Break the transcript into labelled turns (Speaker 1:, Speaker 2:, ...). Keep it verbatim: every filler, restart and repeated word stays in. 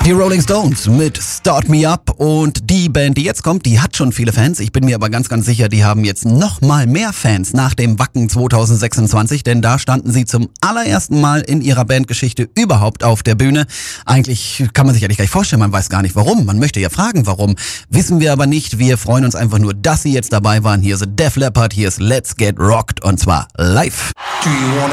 Speaker 1: Die Rolling Stones mit Start Me Up, und die Band, die jetzt kommt, die hat schon viele Fans. Ich bin mir aber ganz, ganz sicher, die haben jetzt noch mal mehr Fans nach dem Wacken zwanzig sechsundzwanzig, denn da standen sie zum allerersten Mal in ihrer Bandgeschichte überhaupt auf der Bühne. Eigentlich kann man sich eigentlich gar nicht vorstellen, man weiß gar nicht warum. Man möchte ja fragen, warum. Wissen wir aber nicht. Wir freuen uns einfach nur, dass sie jetzt dabei waren. Hier ist Def Leppard, hier ist Let's Get Rocked, und zwar live.
Speaker 2: Do you wanna